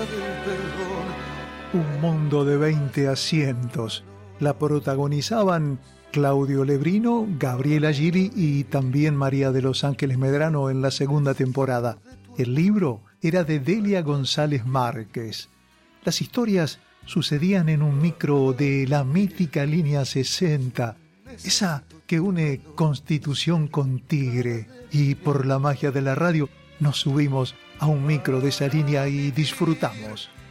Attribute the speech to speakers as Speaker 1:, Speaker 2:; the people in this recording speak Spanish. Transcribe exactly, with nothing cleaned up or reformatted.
Speaker 1: del perdón.
Speaker 2: Un mundo de veinte asientos. La protagonizaban Claudio Lebrino, Gabriela Gili y también María de los Ángeles Medrano en la segunda temporada. El libro era de Delia González Márquez. Las historias sucedían en un micro de la mítica línea sesenta, esa que une Constitución con Tigre. Y por la magia de la radio nos subimos a un micro de esa línea y disfrutamos.